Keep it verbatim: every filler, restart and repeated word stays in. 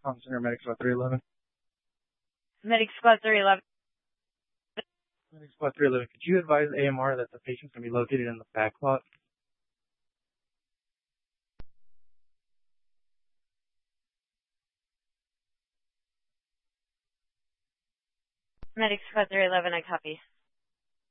Com Center, Medic Squad three eleven. Medic Squad three eleven. Medic Squad three eleven, could you advise A M R that the patient's going to be located in the back lot? Medic Squad three eleven, I copy.